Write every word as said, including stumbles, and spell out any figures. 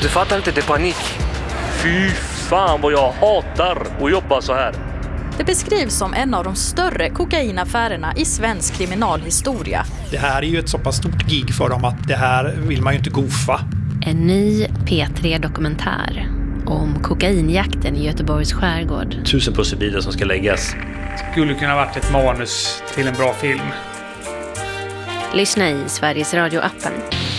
Du fattar inte, det är panik. Fy fan vad jag hatar att jobba så här. Det beskrivs som en av de större kokainaffärerna i svensk kriminalhistoria. Det här är ju ett så pass stort gig för dem att det här vill man ju inte gofa. En ny P tre-dokumentär om kokainjakten i Göteborgs skärgård. Tusen pusselbitar som ska läggas. Skulle kunna varit ett manus till en bra film. Lyssna i Sveriges Radio-appen.